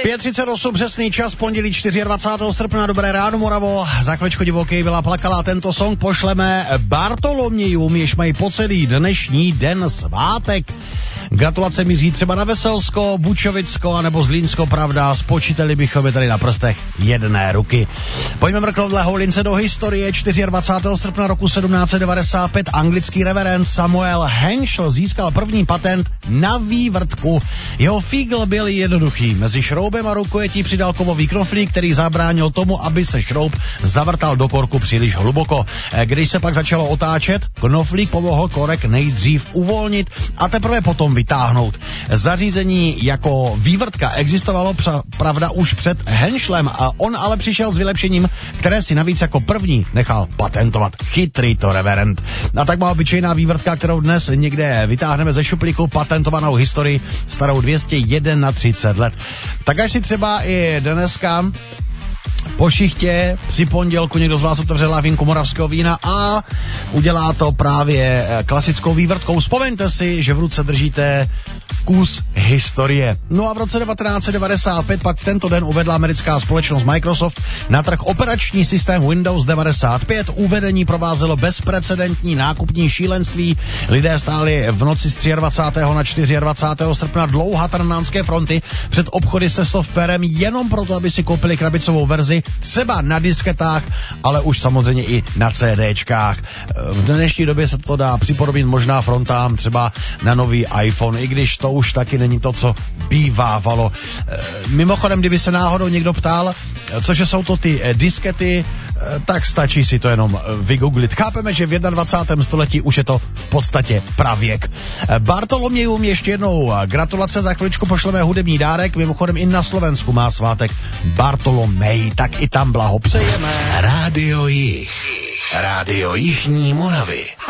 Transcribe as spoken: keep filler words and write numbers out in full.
pět třicet osm přesný čas, pondělí dvacátého čtvrtého srpna, dobré ráno Moravo, za chvíličku divokej byla plakala, tento song pošleme Bartolomějům, jež mají po celý dnešní den svátek. Gratulace míří třeba na Veselsko, Bučovicko anebo Zlínsko, pravda, spočítali bychom je tady na prstech jedné ruky. Pojďme mrknout dle houlince do historie. dvacátého čtvrtého srpna roku sedmnáct set devadesát pět anglický reverend Samuel Henschel získal první patent na vývrtku. Jeho fígl byl jednoduchý. Mezi šroubem a rukojetí přidal kovový knoflík, který zabránil tomu, aby se šroub zavrtal do korku příliš hluboko. Když se pak začalo otáčet, knoflík pomohl korek nejdřív uvolnit a teprve potom vytáhnout. Zařízení jako vývrtka existovalo pravda už před Henschlem, a on ale přišel s vylepšením, které si navíc jako první nechal patentovat. Chytrý to reverend. A tak má obyčejná vývrtka, kterou dnes někde vytáhneme ze šuplíku, patentovanou historii starou dvě stě třicet jedna let. Tak až si třeba i dneska po šichtě při pondělku někdo z vás otevře lahvinku moravského vína a udělá to právě klasickou vývrtkou. Vzpomeňte si, že v ruce držíte kus historie. No a v roce devatenáct set devadesát pět pak v tento den uvedla americká společnost Microsoft na trh operační systém Windows devadesát pět. Uvedení provázelo bezprecedentní nákupní šílenství. Lidé stáli v noci z dvacátého třetího na dvacátého čtvrtého srpna dlouhá trnavské fronty před obchody se softwarem jenom proto, aby si koupili krabicovou verzi, třeba na disketách, ale už samozřejmě i na CDčkách. V dnešní době se to dá připodobit možná frontám třeba na nový iPhone, i když to už taky není to, co bývávalo. Mimochodem, kdyby se náhodou někdo ptal, cože jsou to ty diskety, tak stačí si to jenom vygooglit. Chápeme, že v dvacátém prvním století už je to v podstatě pravěk. Bartolomějům ještě jednou gratulace, za chviličku pošleme hudební dárek, mimochodem i na Slovensku má svátek Bartolomej, tak i tam blahopřejeme. Rádio Jih, Rádio Jižní Moravy.